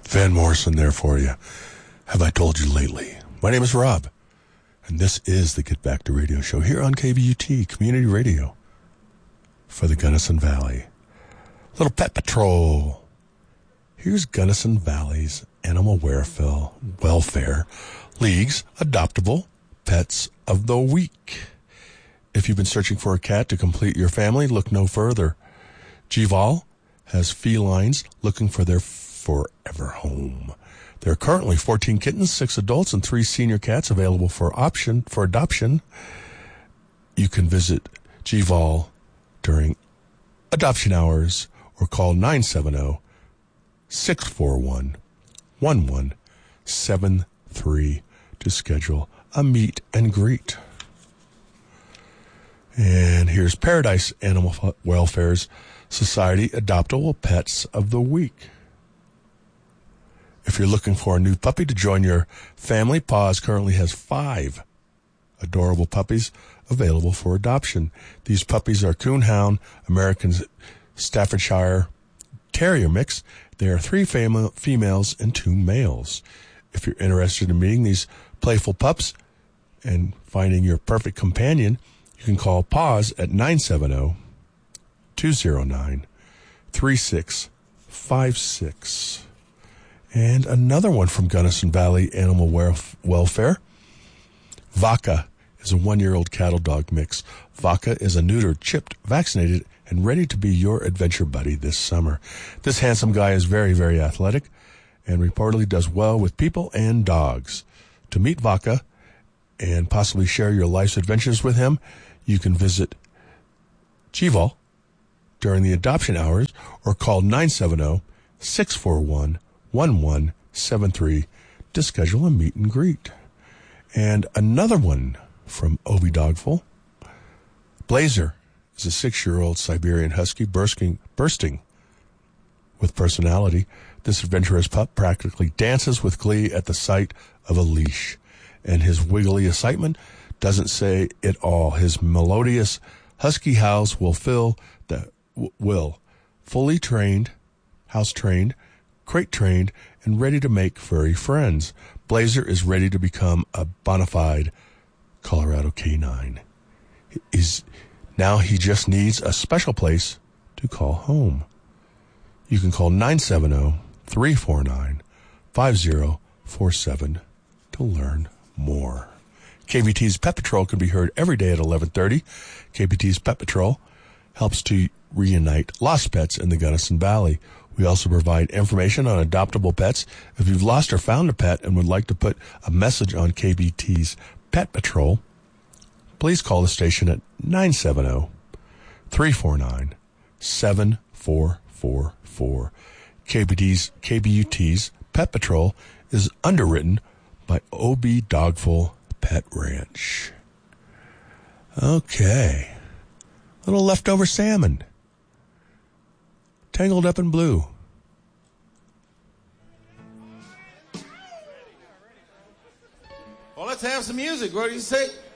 Van Morrison there for you. Have I told you lately? My name is Rob, and this is the Get Back to Radio show here on KBUT Community Radio for the Gunnison Valley. Little Pet Patrol. Here's Gunnison Valley's Animal Welfare League's Adoptable Pets of the Week. If you've been searching for a cat to complete your family, look no further. Jival has felines looking for their forever home. There are currently 14 kittens, 6 adults, and 3 senior cats available for adoption. You can visit Jival during adoption hours or call 970-641-1173 to schedule a meet and greet. And here's Paradise Animal Welfare's Society Adoptable Pets of the Week. If you're looking for a new puppy to join your family, Paws currently has 5 adorable puppies available for adoption. These puppies are Coonhound, American Staffordshire Terrier mix. There are 3 females and 2 males. If you're interested in meeting these playful pups and finding your perfect companion, you can call Paws at 970-209-3656. And another one from Gunnison Valley Animal Welfare. Vaca is a 1-year-old cattle dog mix. Vaca is a neutered, chipped, vaccinated, and ready to be your adventure buddy this summer. This handsome guy is very, very athletic and reportedly does well with people and dogs. To meet Vaca and possibly share your life's adventures with him, you can visit Jival during the adoption hours or call 970-641-1173 to schedule a meet and greet. And another one from Obi Dogful. Blazer is a 6-year-old Siberian Husky bursting with personality. This adventurous pup practically dances with glee at the sight of a leash, and his wiggly excitement doesn't say it all. His melodious husky howls will fully trained, house trained, crate trained, and ready to make furry friends. Blazer is ready to become a bona fide Colorado canine. Now he just needs a special place to call home. You can call 970-349-5047 to learn more. KBT's Pet Patrol can be heard every day at 11:30. KBT's Pet Patrol helps to reunite lost pets in the Gunnison Valley. We also provide information on adoptable pets. If you've lost or found a pet and would like to put a message on KBT's Pet Patrol, please call the station at 970-349-7444. KBUT's Pet Patrol is underwritten by Obi Dogful Pet Ranch. Okay. Little leftover salmon. Tangled up in blue. Well, let's have some music. What do you say?